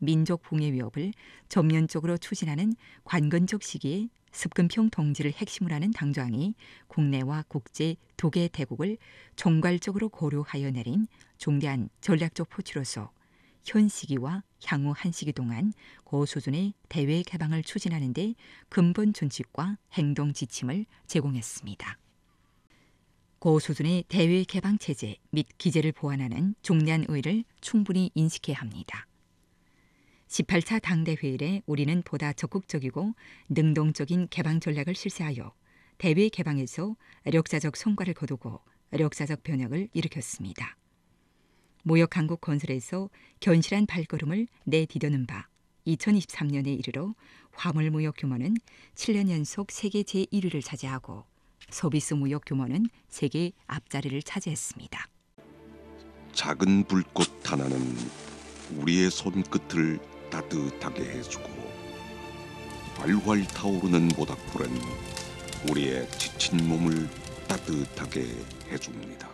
민족 붕괴 위협을 전면적으로 추진하는 관건적 시기에 습근평 동지를 핵심으로 하는 당조항이 국내와 국제 두 개 대국을 총괄적으로 고려하여 내린 중대한 전략적 포치로서 현 시기와 향후 한 시기 동안 고수준의 대외 개방을 추진하는 데 근본 준칙과 행동 지침을 제공했습니다. 고수준의 대외 개방 체제 및 기제를 보완하는 중대한 의의를 충분히 인식해야 합니다. 18차 당대회의에 우리는 보다 적극적이고 능동적인 개방 전략을 실시하여 대외 개방에서 역사적 성과를 거두고 역사적 변혁을 일으켰습니다. 무역 강국 건설에서 견실한 발걸음을 내디뎌는 바 2023년에 이르러 화물 무역 규모는 7년 연속 세계 제1위를 차지하고 서비스 무역 규모는 세계 앞자리를 차지했습니다. 작은 불꽃 하나는 우리의 손끝을 따뜻하게 해주고 활활 타오르는 모닥불은 우리의 지친 몸을 따뜻하게 해줍니다.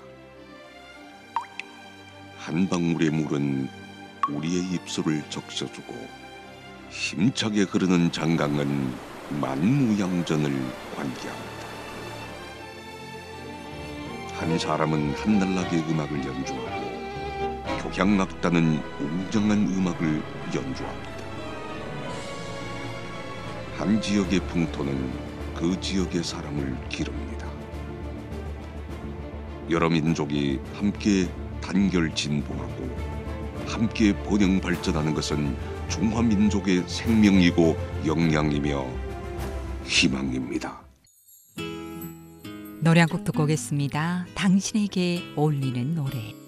한 방울의 물은 우리의 입술을 적셔주고 힘차게 흐르는 장강은 만무양전을 관계합니다. 한 사람은 한날나게 음악을 연주하고 교향악단은 웅장한 음악을 연주합니다. 한 지역의 풍토는 그 지역의 사람을 기릅니다. 여러 민족이 함께 단결 진보하고 함께 번영 발전하는 것은 중화민족의 생명이고 역량이며 희망입니다. 노래 한 곡 듣고 오겠습니다. 당신에게 어울리는 노래.